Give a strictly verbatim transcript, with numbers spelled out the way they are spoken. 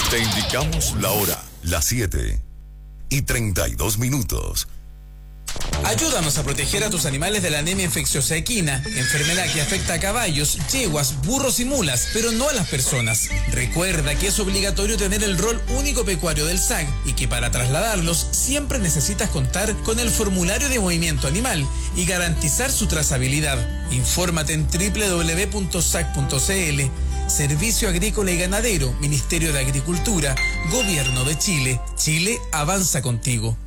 Te indicamos la hora, las siete y treinta y dos minutos. Ayúdanos a proteger a tus animales de la anemia infecciosa equina, enfermedad que afecta a caballos, yeguas, burros y mulas, pero no a las personas. Recuerda que es obligatorio tener el rol único pecuario del S A C y que para trasladarlos siempre necesitas contar con el formulario de movimiento animal y garantizar su trazabilidad. Infórmate en doble u doble u doble u punto s a c punto c l. Servicio Agrícola y Ganadero, Ministerio de Agricultura, Gobierno de Chile. Chile avanza contigo.